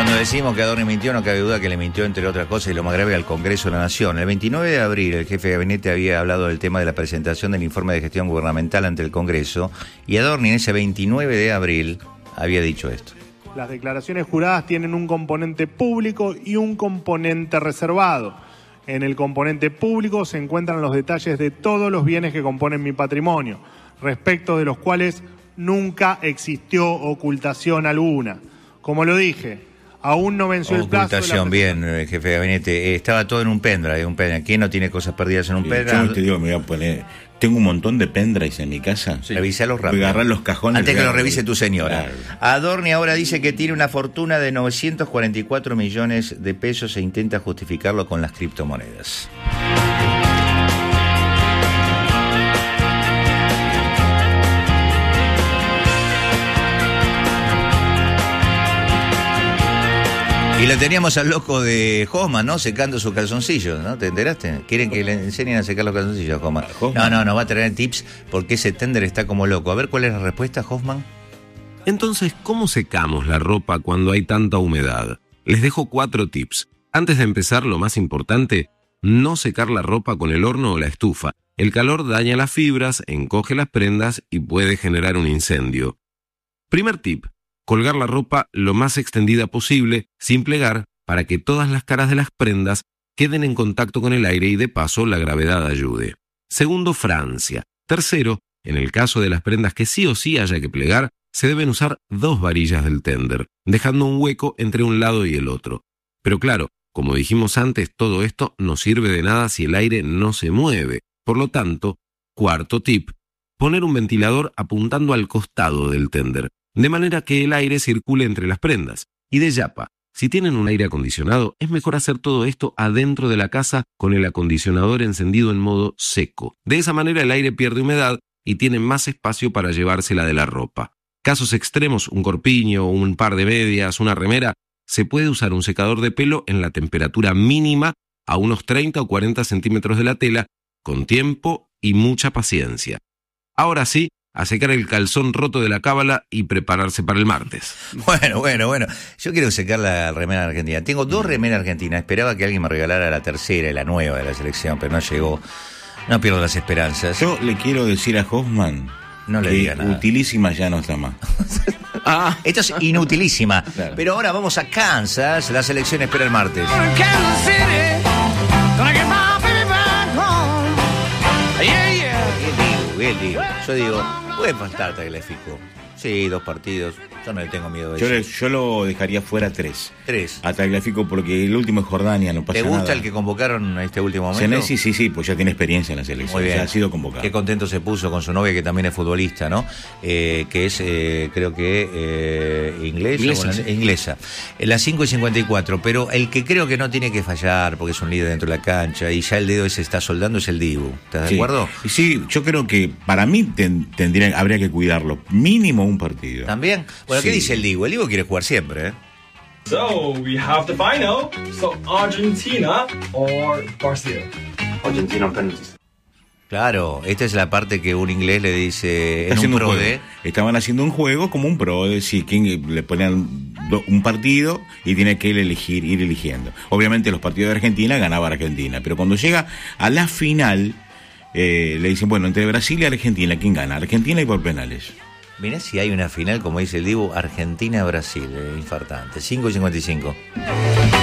Cuando decimos que Adorni mintió, no cabe duda que le mintió, entre otras cosas, y lo más grave, al Congreso de la Nación. El 29 de abril, el jefe de gabinete había hablado del tema de la presentación del informe de gestión gubernamental ante el Congreso, y Adorni en ese 29 de abril había dicho esto. Las declaraciones juradas tienen un componente público y un componente reservado. En el componente público se encuentran los detalles de todos los bienes que componen mi patrimonio, respecto de los cuales nunca existió ocultación alguna. Como lo dije, aún no venció el plazo. Ocultación, bien, jefe de gabinete. Estaba todo en un pendrive. ¿Quién no tiene cosas perdidas en un pendrive? Yo te digo, me voy a poner... Tengo un montón de pendrives en mi casa. Sí. Revísalos rápido. Voy a agarrar los cajones. Antes que lo revise tu señora. Claro. Adorni ahora dice que tiene una fortuna de 944 millones de pesos e intenta justificarlo con las criptomonedas. Y lo teníamos al loco de Hoffman, ¿no? Secando sus calzoncillos, ¿no? ¿Te enteraste? Quieren que le enseñen a secar los calzoncillos a Hoffman. No, va a traer tips porque ese tender está como loco. A ver, ¿cuál es la respuesta, Hoffman? Entonces, ¿cómo secamos la ropa cuando hay tanta humedad? Les dejo 4 tips. Antes de empezar, lo más importante, no secar la ropa con el horno o la estufa. El calor daña las fibras, encoge las prendas y puede generar un incendio. Primer tip. Colgar la ropa lo más extendida posible, sin plegar, para que todas las caras de las prendas queden en contacto con el aire y de paso la gravedad ayude. Segundo, Francia. Tercero, en el caso de las prendas que sí o sí haya que plegar, se deben usar 2 varillas del tender, dejando un hueco entre un lado y el otro. Pero claro, como dijimos antes, todo esto no sirve de nada si el aire no se mueve. Por lo tanto, cuarto tip, poner un ventilador apuntando al costado del tender, de manera que el aire circule entre las prendas. Y de yapa, si tienen un aire acondicionado, es mejor hacer todo esto adentro de la casa con el acondicionador encendido en modo seco. De esa manera el aire pierde humedad y tiene más espacio para llevársela de la ropa. Casos extremos, un corpiño, un par de medias, una remera, se puede usar un secador de pelo en la temperatura mínima a unos 30 o 40 centímetros de la tela, con tiempo y mucha paciencia. Ahora sí, a secar el calzón roto de la cábala y prepararse para el martes. Bueno. Yo quiero secar la remera argentina. Tengo 2 remeras argentinas. Esperaba que alguien me regalara la tercera y la nueva de la selección, pero no llegó. No pierdo las esperanzas. Yo le quiero decir a Hoffman no le diga nada. Utilísima ya no está más. Esto es inutilísima. Claro. Pero ahora vamos a Kansas. La selección espera el martes. ¿Qué digo? Yo digo, puede faltar Tagliafico. Sí, 2 partidos. Yo no le tengo miedo a eso. Yo lo dejaría fuera 3. 3. A Tagliafico porque el último es Jordania, no pasa nada. ¿Te gusta el que convocaron en este último momento? Senesi, sí, pues ya tiene experiencia en la selección. Muy bien. Ya ha sido convocado. Qué contento se puso con su novia, que también es futbolista, ¿no? Que es, creo que, inglesa. Las 5:54. Pero el que creo que no tiene que fallar, porque es un líder dentro de la cancha, y ya el dedo ese está soldando, es el Dibu. ¿Estás de acuerdo? Sí, yo creo que para mí habría que cuidarlo. Mínimo un partido. ¿También? Bueno, ¿qué dice el Dibu? El Dibu quiere jugar siempre, ¿eh? So, we have the final. So, Argentina or Brasil? Argentina on penalties. Claro, esta es la parte que un inglés le dice en un pro de... Estaban haciendo un juego como un pro, de decir, quien le ponían un partido y tiene que ir eligiendo. Obviamente los partidos de Argentina ganaba Argentina, pero cuando llega a la final, le dicen, bueno, entre Brasil y Argentina, ¿quién gana? Argentina y por penales. Mirá si hay una final, como dice el Dibu, Argentina-Brasil, infartante, 5:55.